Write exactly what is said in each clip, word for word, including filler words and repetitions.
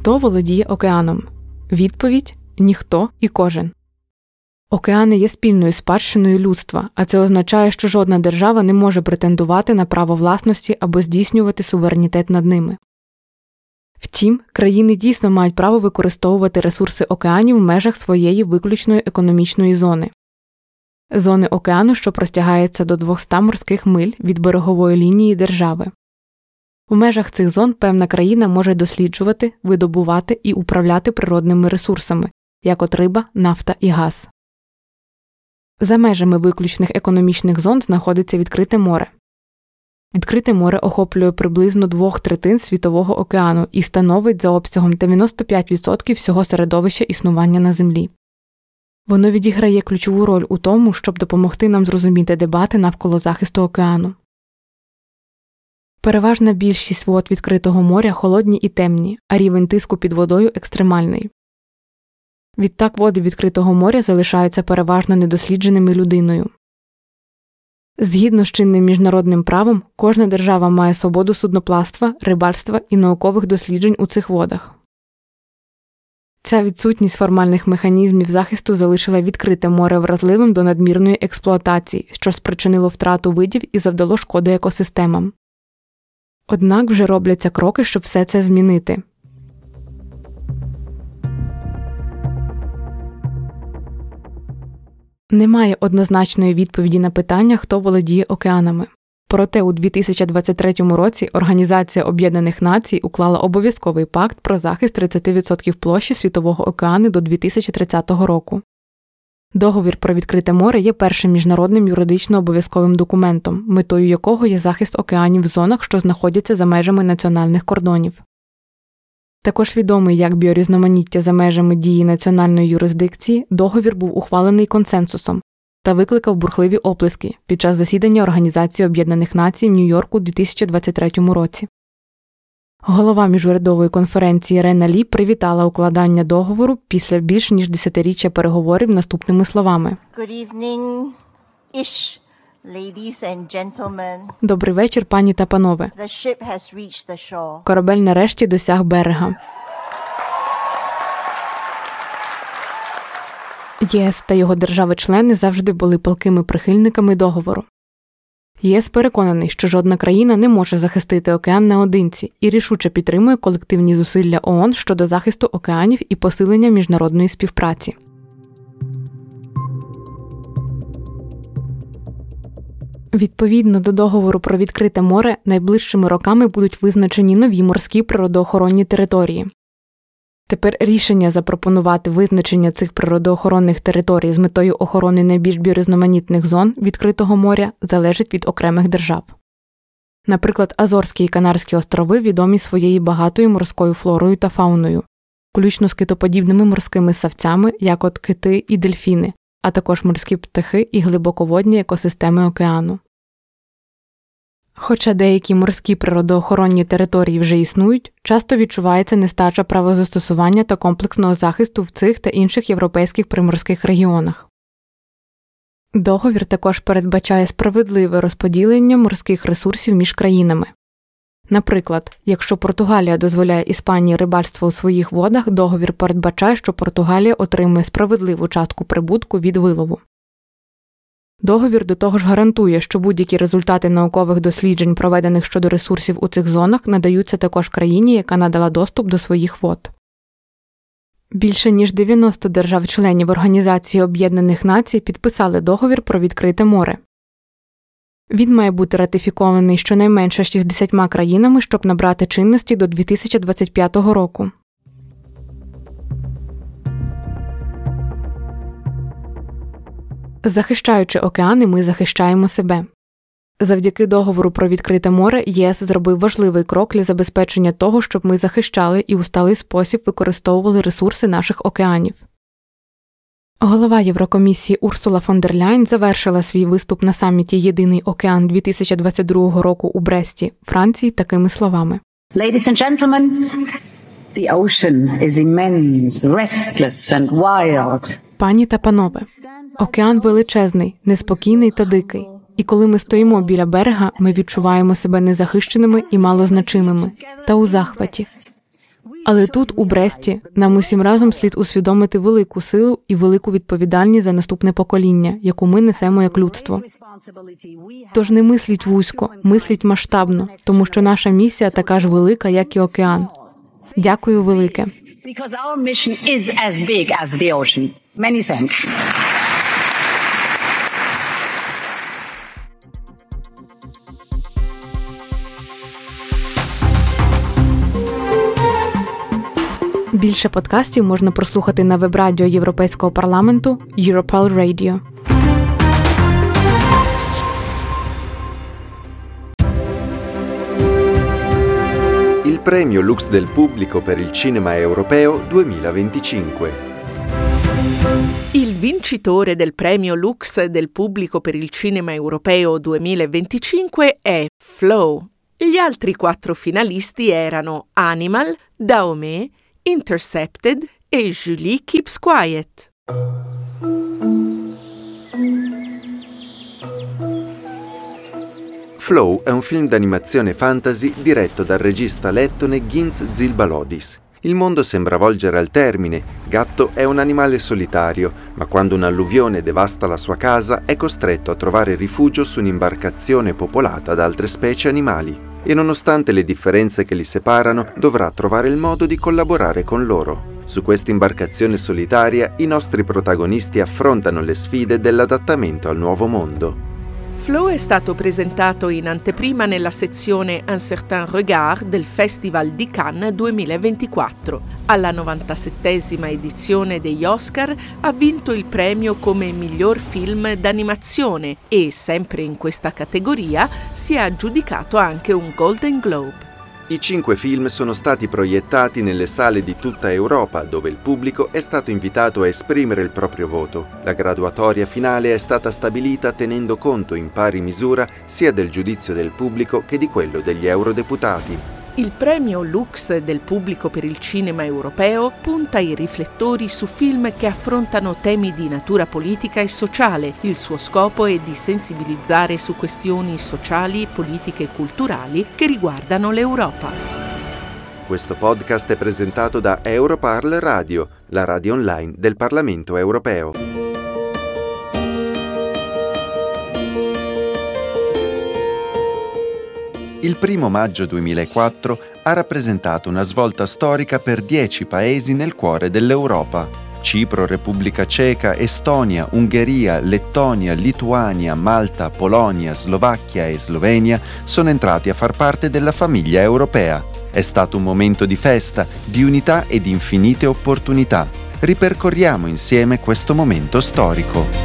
Хто володіє океаном? Відповідь – ніхто і кожен. Океани є спільною спадщиною людства, а це означає, що жодна держава не може претендувати на право власності або здійснювати суверенітет над ними. Втім, країни дійсно мають право використовувати ресурси океанів в межах своєї виключної економічної зони. Зони океану, що простягається до двохсот морських миль від берегової лінії держави. У межах цих зон певна країна може досліджувати, видобувати і управляти природними ресурсами, як от риба, нафта і газ. За межами виключних економічних зон знаходиться відкрите море. Відкрите море охоплює приблизно двох третин світового океану і становить за обсягом дев'яносто п'ять відсотків всього середовища існування на Землі. Воно відіграє ключову роль у тому, щоб допомогти нам зрозуміти дебати навколо захисту океану. Переважна більшість вод відкритого моря холодні і темні, а рівень тиску під водою екстремальний. Відтак води відкритого моря залишаються переважно недослідженими людиною. Згідно з чинним міжнародним правом, кожна держава має свободу судноплавства, рибальства і наукових досліджень у цих водах. Ця відсутність формальних механізмів захисту залишила відкрите море вразливим до надмірної експлуатації, що спричинило втрату видів і завдало шкоди екосистемам. Однак вже робляться кроки, щоб все це змінити. Немає однозначної відповіді на питання, хто володіє океанами. Проте у дві тисячі двадцять третьому році Організація Об'єднаних Націй уклала обов'язковий пакт про захист тридцять відсотків площі Світового океану до дві тисячі тридцятого року. Договір про відкрите море є першим міжнародним юридично обов'язковим документом, метою якого є захист океанів в зонах, що знаходяться за межами національних кордонів. Також відомий як біорізноманіття за межами дії національної юрисдикції, договір був ухвалений консенсусом та викликав бурхливі оплески під час засідання Організації Об'єднаних Націй в Нью-Йорку у дві тисячі двадцять третьому році. Голова міжурядової конференції Рена Лі привітала укладання договору після більш ніж десятиріччя переговорів наступними словами. Good evening-ish, ladies and gentlemen. Добрий вечір, пані та панове. The ship has reached the shore. Корабель нарешті досяг берега. ЄС та його держави-члени завжди були палкими прихильниками договору. ЄС переконаний, що жодна країна не може захистити океан наодинці і рішуче підтримує колективні зусилля ООН щодо захисту океанів і посилення міжнародної співпраці. Відповідно до договору про відкрите море, найближчими роками будуть визначені нові морські природоохоронні території. Тепер рішення запропонувати визначення цих природоохоронних територій з метою охорони найбільш біорізноманітних зон відкритого моря залежить від окремих держав. Наприклад, Азорські і Канарські острови відомі своєю багатою морською флорою та фауною, включно з китоподібними морськими ссавцями, як от кити і дельфіни, а також морські птахи і глибоководні екосистеми океану. Хоча деякі морські природоохоронні території вже існують, часто відчувається нестача правозастосування та комплексного захисту в цих та інших європейських приморських регіонах. Договір також передбачає справедливе розподілення морських ресурсів між країнами. Наприклад, якщо Португалія дозволяє Іспанії рибальство у своїх водах, договір передбачає, що Португалія отримує справедливу частку прибутку від вилову. Договір до того ж гарантує, що будь-які результати наукових досліджень, проведених щодо ресурсів у цих зонах, надаються також країні, яка надала доступ до своїх вод. Більше ніж дев'яносто держав-членів Організації Об'єднаних Націй підписали договір про відкрите море. Він має бути ратифікований щонайменше шістдесятьма країнами, щоб набрати чинності до дві тисячі двадцять п'ятого року. Захищаючи океани, ми захищаємо себе. Завдяки договору про відкрите море ЄС зробив важливий крок для забезпечення того, щоб ми захищали і у сталий спосіб використовували ресурси наших океанів. Голова Єврокомісії Урсула фон дер Ляйн завершила свій виступ на саміті «Єдиний океан» дві тисячі двадцять другого року у Бресті, Франції, такими словами. Ladies and gentlemen, the ocean is immense, restless and wild. Пані та панове, океан величезний, неспокійний та дикий. І коли ми стоїмо біля берега, ми відчуваємо себе незахищеними і малозначимими, та у захваті. Але тут, у Бресті, нам усім разом слід усвідомити велику силу і велику відповідальність за наступне покоління, яку ми несемо як людство. Тож не мисліть вузько, мисліть масштабно, тому що наша місія така ж велика, як і океан. Дякую велике. Because our mission is as big as the ocean. Many thanks. Більше подкастів можна прослухати на веб-радіо Європейського парламенту Europal Radio. Il premio Lux del Pubblico per il cinema europeo duemilaventicinque. Il vincitore del premio Lux del Pubblico per il cinema europeo duemilaventicinque è Flow. Gli altri quattro finalisti erano Animal, Dahomey, Intercepted e Julie Keeps Quiet. Flow è un film d'animazione fantasy diretto dal regista lettone Ginz Zilbalodis. Il mondo sembra volgere al termine. Gatto è un animale solitario, ma quando un'alluvione devasta la sua casa è costretto a trovare rifugio su un'imbarcazione popolata da altre specie animali. E nonostante le differenze che li separano, dovrà trovare il modo di collaborare con loro. Su questa imbarcazione solitaria, i nostri protagonisti affrontano le sfide dell'adattamento al nuovo mondo. Flow è stato presentato in anteprima nella sezione Un certain regard del Festival di Cannes duemilaventiquattro. Alla novantasettesima edizione degli Oscar ha vinto il premio come miglior film d'animazione e, sempre in questa categoria, si è aggiudicato anche un Golden Globe. I cinque film sono stati proiettati nelle sale di tutta Europa, dove il pubblico è stato invitato a esprimere il proprio voto. La graduatoria finale è stata stabilita tenendo conto in pari misura sia del giudizio del pubblico che di quello degli eurodeputati. Il premio Lux del Pubblico per il cinema europeo punta i riflettori su film che affrontano temi di natura politica e sociale. Il suo scopo è di sensibilizzare su questioni sociali, politiche e culturali che riguardano l'Europa. Questo podcast è presentato da Europarl Radio, la radio online del Parlamento europeo. Il primo maggio duemilaquattro ha rappresentato una svolta storica per dieci paesi nel cuore dell'Europa. Cipro, Repubblica Ceca, Estonia, Ungheria, Lettonia, Lituania, Malta, Polonia, Slovacchia e Slovenia sono entrati a far parte della famiglia europea. È stato un momento di festa, di unità e di infinite opportunità. Ripercorriamo insieme questo momento storico.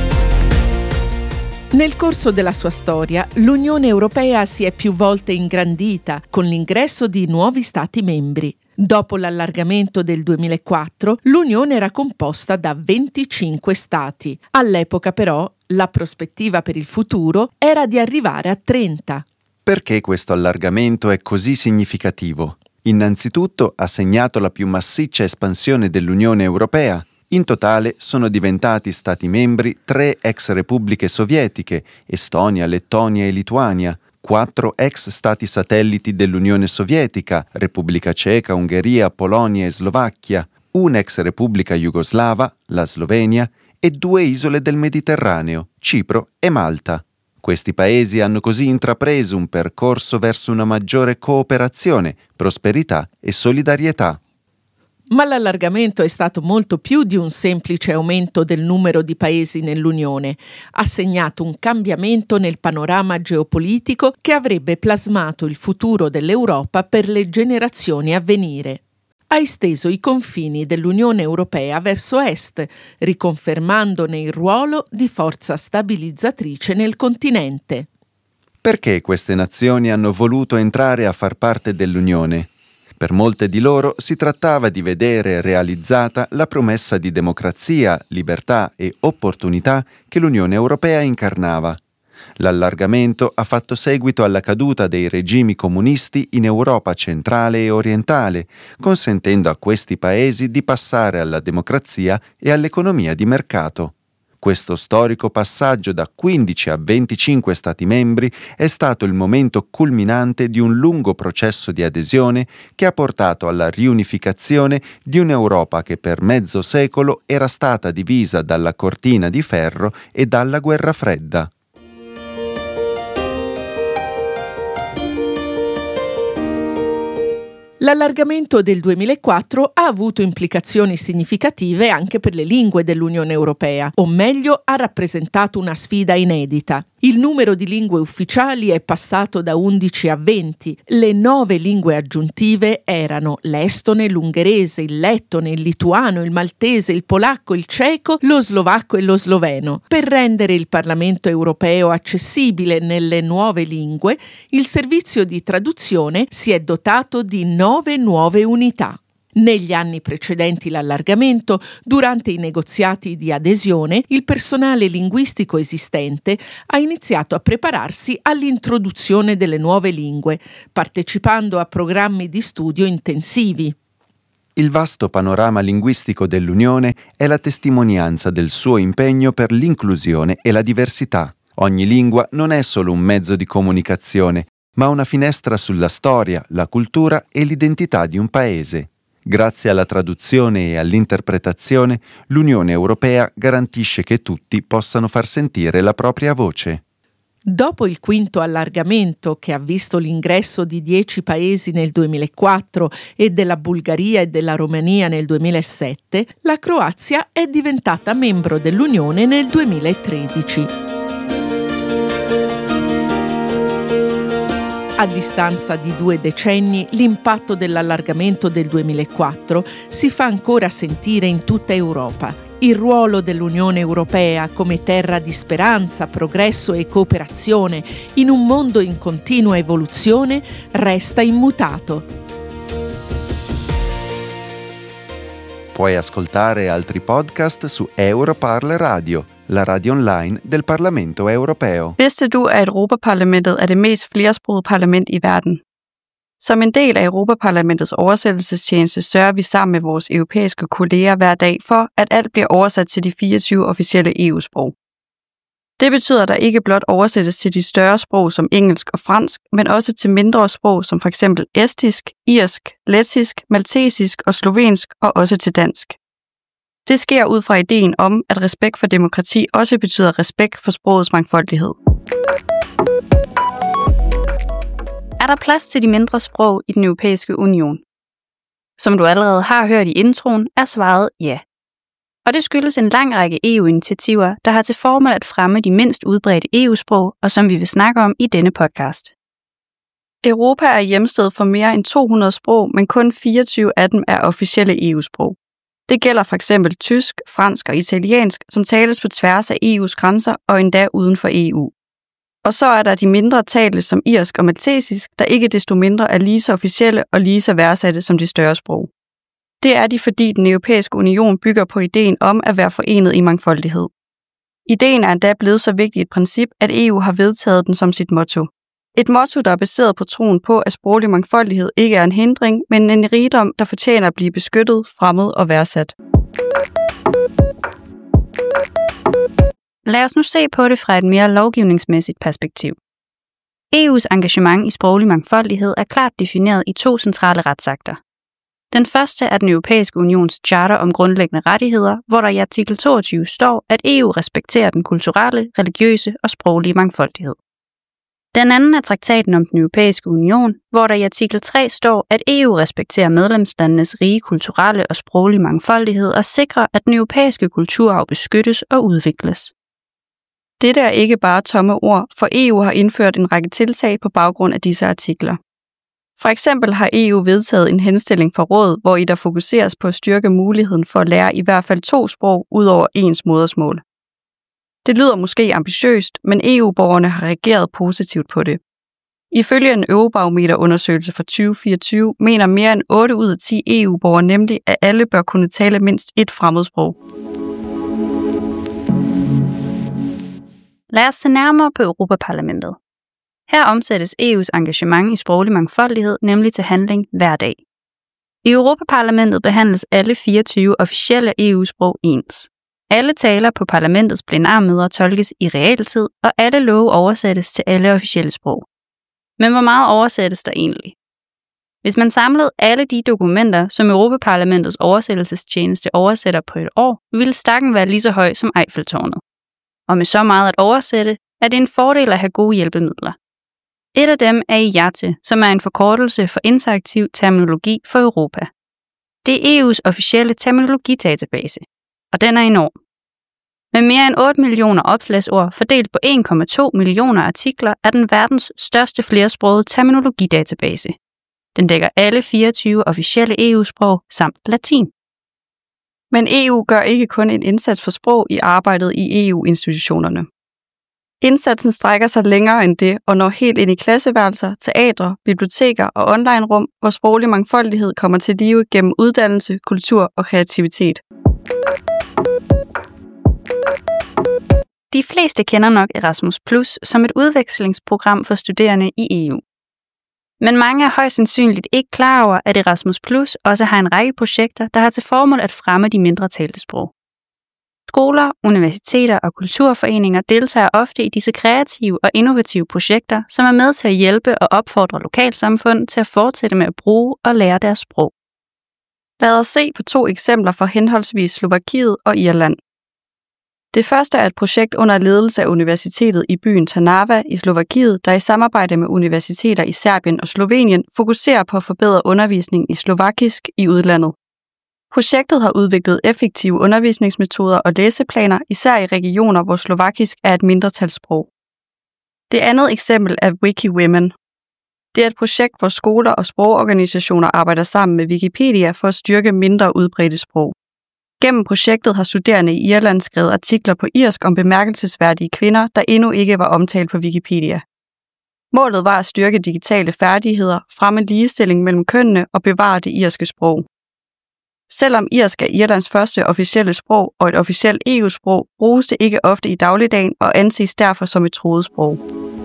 Nel corso della sua storia, l'Unione Europea si è più volte ingrandita con l'ingresso di nuovi Stati membri. Dopo l'allargamento del duemilaquattro, l'Unione era composta da venticinque Stati. All'epoca, però, la prospettiva per il futuro era di arrivare a trenta. Perché questo allargamento è così significativo? Innanzitutto ha segnato la più massiccia espansione dell'Unione Europea. In totale sono diventati Stati membri tre ex repubbliche sovietiche, Estonia, Lettonia e Lituania, quattro ex Stati satelliti dell'Unione Sovietica, Repubblica Ceca, Ungheria, Polonia e Slovacchia, un'ex repubblica jugoslava, la Slovenia, e due isole del Mediterraneo, Cipro e Malta. Questi paesi hanno così intrapreso un percorso verso una maggiore cooperazione, prosperità e solidarietà. Ma l'allargamento è stato molto più di un semplice aumento del numero di paesi nell'Unione. Ha segnato un cambiamento nel panorama geopolitico che avrebbe plasmato il futuro dell'Europa per le generazioni a venire. Ha esteso i confini dell'Unione Europea verso est, riconfermandone il ruolo di forza stabilizzatrice nel continente. Perché queste nazioni hanno voluto entrare a far parte dell'Unione? Per molte di loro si trattava di vedere realizzata la promessa di democrazia, libertà e opportunità che l'Unione Europea incarnava. L'allargamento ha fatto seguito alla caduta dei regimi comunisti in Europa centrale e orientale, consentendo a questi paesi di passare alla democrazia e all'economia di mercato. Questo storico passaggio da quindici a venticinque Stati membri è stato il momento culminante di un lungo processo di adesione che ha portato alla riunificazione di un'Europa che per mezzo secolo era stata divisa dalla cortina di ferro e dalla guerra fredda. L'allargamento del duemilaquattro ha avuto implicazioni significative anche per le lingue dell'Unione Europea, o meglio ha rappresentato una sfida inedita. Il numero di lingue ufficiali è passato da undici a venti. Le nove lingue aggiuntive erano l'estone, l'ungherese, il lettone, il lituano, il maltese, il polacco, il ceco, lo slovacco e lo sloveno. Per rendere il Parlamento europeo accessibile nelle nuove lingue, il servizio di traduzione si è dotato di nove nuove unità. Negli anni precedenti l'allargamento, durante i negoziati di adesione, il personale linguistico esistente ha iniziato a prepararsi all'introduzione delle nuove lingue, partecipando a programmi di studio intensivi. Il vasto panorama linguistico dell'Unione è la testimonianza del suo impegno per l'inclusione e la diversità. Ogni lingua non è solo un mezzo di comunicazione, ma una finestra sulla storia, la cultura e l'identità di un paese. Grazie alla traduzione e all'interpretazione, l'Unione Europea garantisce che tutti possano far sentire la propria voce. Dopo il quinto allargamento, che ha visto l'ingresso di dieci paesi nel duemilaquattro e della Bulgaria e della Romania nel duemilasette, la Croazia è diventata membro dell'Unione nel duemilatredici. A distanza di due decenni, l'impatto dell'allargamento del duemilaquattro si fa ancora sentire in tutta Europa. Il ruolo dell'Unione Europea come terra di speranza, progresso e cooperazione in un mondo in continua evoluzione resta immutato. Puoi ascoltare altri podcast su Europarl Radio, la radio online del Parlamento Europeo. Vidste du, at Europaparlamentet er det mest flersprogede parlament i verden? Som en del af Europaparlamentets oversættelsestjeneste sørger vi sammen med vores europæiske kolleger hver dag for, at alt bliver oversat til de fireogtyve officielle E U-sprog. Det betyder, at der ikke blot oversættes til de større sprog som engelsk og fransk, men også til mindre sprog som f.eks. estisk, irsk, lettisk, maltesisk og slovensk og også til dansk. Det sker ud fra ideen om, at respekt for demokrati også betyder respekt for sprogets mangfoldighed. Er der plads til de mindre sprog i den europæiske union? Som du allerede har hørt i introen, er svaret ja. Og det skyldes en lang række E U-initiativer, der har til formål at fremme de mindst udbredte E U-sprog, og som vi vil snakke om i denne podcast. Europa er hjemsted for mere end to hundrede sprog, men kun fireogtyve af dem er officielle E U-sprog. Det gælder for eksempel tysk, fransk og italiensk, som tales på tværs af E U's grænser og endda uden for E U. Og så er der de mindre talte som irsk og maltesisk, der ikke desto mindre er lige så officielle og lige så værdsatte som de større sprog. Det er de, fordi den europæiske union bygger på ideen om at være forenet i mangfoldighed. Ideen er endda blevet så vigtig et princip, at E U har vedtaget den som sit motto. Et motto, der er baseret på troen på, at sproglig mangfoldighed ikke er en hindring, men en rigdom, der fortjener at blive beskyttet, fremmet og værdsat. Lad os nu se på det fra et mere lovgivningsmæssigt perspektiv. E U's engagement i sproglig mangfoldighed er klart defineret i to centrale retsakter. Den første er den Europæiske Unions Charter om grundlæggende rettigheder, hvor der i artikel toogtyve står, at E U respekterer den kulturelle, religiøse og sproglige mangfoldighed. Den anden er traktaten om den Europæiske Union, hvor der i artikel tre står, at E U respekterer medlemslandenes rige kulturelle og sproglige mangfoldighed og sikrer, at den europæiske kulturarv beskyttes og udvikles. Dette er ikke bare tomme ord, for E U har indført en række tiltag på baggrund af disse artikler. For eksempel har E U vedtaget en henstilling fra rådet, hvor i der fokuseres på at styrke muligheden for at lære i hvert fald to sprog ud over ens modersmål. Det lyder måske ambitiøst, men E U-borgerne har reageret positivt på det. Ifølge en Eurobarometer-undersøgelse fra tyve fireogtyve mener mere end otte ud af ti E U-borgere nemlig, at alle bør kunne tale mindst ét fremmedsprog. Lad os se nærmere på Europaparlamentet. Her omsættes E U's engagement i sproglig mangfoldighed nemlig til handling hver dag. I Europaparlamentet behandles alle fireogtyve officielle E U-sprog ens. Alle taler på parlamentets plenarmøder tolkes i realtid, og alle love oversættes til alle officielle sprog. Men hvor meget oversættes der egentlig? Hvis man samlede alle de dokumenter, som Europaparlamentets oversættelsestjeneste oversætter på et år, ville stakken være lige så høj som Eiffeltårnet. Og med så meget at oversætte, er det en fordel at have gode hjælpemidler. Et af dem er I A T E, som er en forkortelse for interaktiv terminologi for Europa. Det er E U's officielle terminologidatabase, og den er enorm. Med mere end otte millioner opslagsord fordelt på en komma to millioner artikler er den verdens største flersprogede terminologidatabase. Den dækker alle fireogtyve officielle E U-sprog samt latin. Men E U gør ikke kun en indsats for sprog i arbejdet i E U-institutionerne. Indsatsen strækker sig længere end det og når helt ind i klasseværelser, teatre, biblioteker og online-rum, hvor sproglig mangfoldighed kommer til live gennem uddannelse, kultur og kreativitet. De fleste kender nok Erasmus Plus som et udvekslingsprogram for studerende i E U. Men mange er højst sandsynligt ikke klar over, at Erasmus Plus også har en række projekter, der har til formål at fremme de mindre talte sprog. Skoler, universiteter og kulturforeninger deltager ofte i disse kreative og innovative projekter, som er med til at hjælpe og opfordre lokalsamfund til at fortsætte med at bruge og lære deres sprog. Lad os se på to eksempler fra henholdsvis Slovakiet og Irland. Det første er et projekt under ledelse af universitetet i byen Trnava i Slovakiet, der i samarbejde med universiteter i Serbien og Slovenien fokuserer på at forbedre undervisning i slovakisk i udlandet. Projektet har udviklet effektive undervisningsmetoder og læseplaner, især i regioner, hvor slovakisk er et mindretalssprog. Det andet eksempel er WikiWomen. Det er et projekt, hvor skoler og sprogorganisationer arbejder sammen med Wikipedia for at styrke mindre udbredte sprog. Gennem projektet har studerende i Irland skrevet artikler på irsk om bemærkelsesværdige kvinder, der endnu ikke var omtalt på Wikipedia. Målet var at styrke digitale færdigheder, fremme ligestilling mellem kønnene og bevare det irske sprog. Selvom irsk er Irlands første officielle sprog og et officielt E U-sprog, bruges det ikke ofte i dagligdagen og anses derfor som et truet sprog.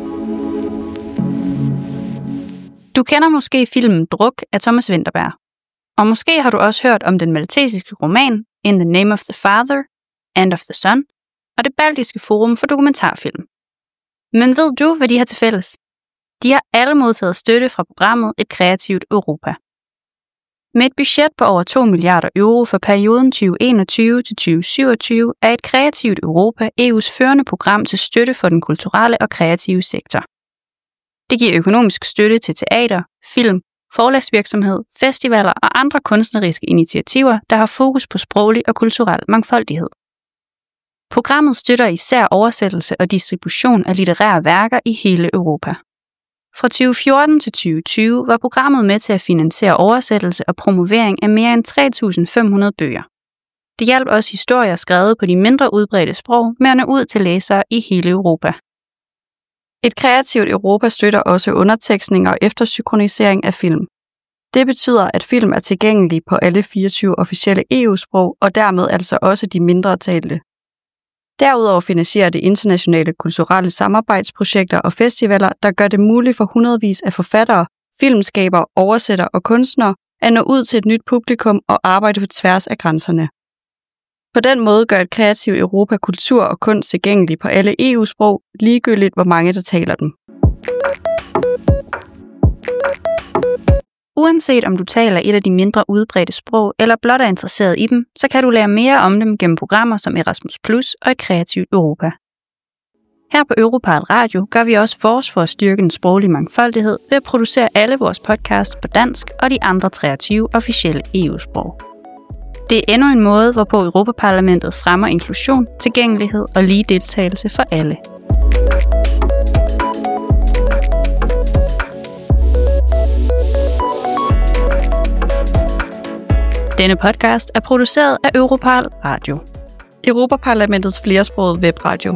Du kender måske filmen Druk af Thomas Vinterberg. Og måske har du også hørt om den maltesiske roman In the Name of the Father, and of the Son, og det baltiske forum for dokumentarfilm. Men ved du, hvad de har til fælles? De har alle modtaget støtte fra programmet Et Kreativt Europa. Med et budget på over to milliarder euro for perioden tyve enogtyve til tyve syvogtyve er Et Kreativt Europa E U's førende program til støtte for den kulturelle og kreative sektor. Det giver økonomisk støtte til teater, film, forlagsvirksomhed, festivaler og andre kunstneriske initiativer, der har fokus på sproglig og kulturel mangfoldighed. Programmet støtter især oversættelse og distribution af litterære værker i hele Europa. Fra tyve fjorten til tyve tyve var programmet med til at finansiere oversættelse og promovering af mere end tre tusind fem hundrede bøger. Det hjalp også historier skrevet på de mindre udbredte sprog med at nå ud til læsere i hele Europa. Et Kreativt Europa støtter også undertekstning og eftersynkronisering af film. Det betyder, at film er tilgængelige på alle fireogtyve officielle E U-sprog og dermed altså også de mindre talte. Derudover finansierer det internationale kulturelle samarbejdsprojekter og festivaler, der gør det muligt for hundredvis af forfattere, filmskabere, oversættere og kunstnere at nå ud til et nyt publikum og arbejde på tværs af grænserne. På den måde gør Et Kreativt Europa kultur og kunst tilgængelig på alle E U-sprog, ligegyldigt hvor mange der taler dem. Uanset om du taler et af de mindre udbredte sprog eller blot er interesseret i dem, så kan du lære mere om dem gennem programmer som Erasmus Plus og Et Kreativt Europa. Her på Europal Radio gør vi også vores for at styrke den sproglige mangfoldighed ved at producere alle vores podcasts på dansk og de andre treogtyve officielle E U-sprog. Det er endnu en måde, hvorpå Europaparlamentet fremmer inklusion, tilgængelighed og lige deltagelse for alle. Denne podcast er produceret af Europal Radio. Europaparlamentets flersprogede webradio.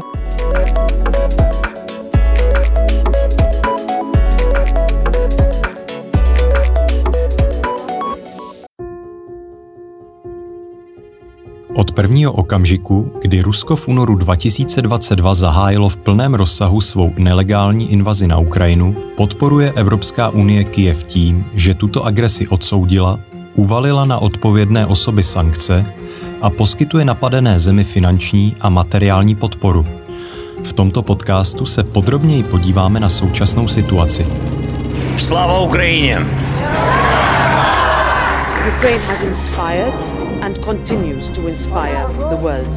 Od prvního okamžiku, kdy Rusko v únoru dva tisíce dvacet dva zahájilo v plném rozsahu svou nelegální invazi na Ukrajinu, podporuje Evropská unie Kyjev tím, že tuto agresi odsoudila, uvalila na odpovědné osoby sankce a poskytuje napadené zemi finanční a materiální podporu. V tomto podcastu se podrobněji podíváme na současnou situaci. Slava Ukrajině! Ukraine has inspired and continues to inspire the world.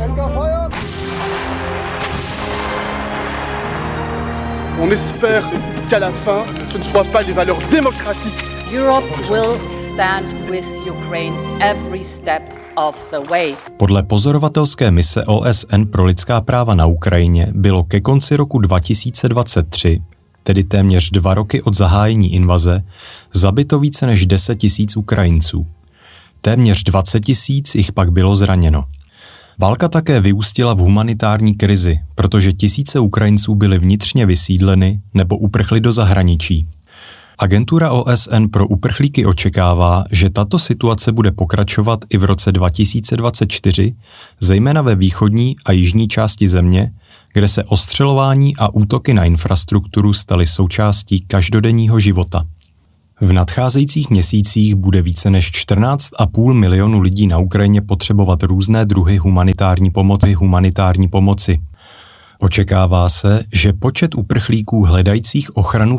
On espère qu'à la fin, ce ne soit pas les valeurs démocratiques. Europe will stand with Ukraine every step of the way. Podle pozorovatelské mise O S N pro lidská práva na Ukrajině bylo ke konci roku dva tisíce dvacet tři, tedy téměř dva roky od zahájení invaze, zabito více než deset tisíc Ukrajinců. Téměř dvacet tisíc jich pak bylo zraněno. Válka také vyústila v humanitární krizi, protože tisíce Ukrajinců byly vnitřně vysídleny nebo uprchli do zahraničí. Agentura O S N pro uprchlíky očekává, že tato situace bude pokračovat i v roce dva tisíce dvacet čtyři, zejména ve východní a jižní části země, kde se ostřelování a útoky na infrastrukturu staly součástí každodenního života. V nadcházejících měsících bude více než čtrnáct a půl milionu lidí na Ukrajině potřebovat různé druhy humanitární pomoci, humanitární pomoci. Očekává se, že počet uprchlíků hledajících ochranu